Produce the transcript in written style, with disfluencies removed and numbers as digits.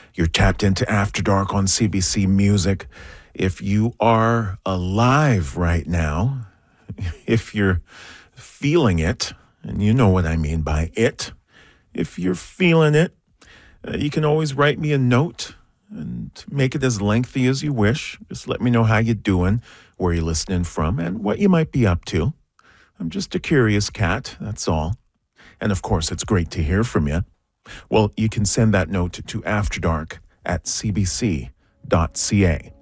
You're tapped into After Dark on CBC Music. If you are alive right now, if you're feeling it, and you know what I mean by it, if you're feeling it, you can always write me a note and make it as lengthy as you wish. Just let me know how you're doing, where you're listening from, and what you might be up to. I'm just a curious cat, that's all. And of course, it's great to hear from you. Well, you can send that note to afterdark@cbc.ca.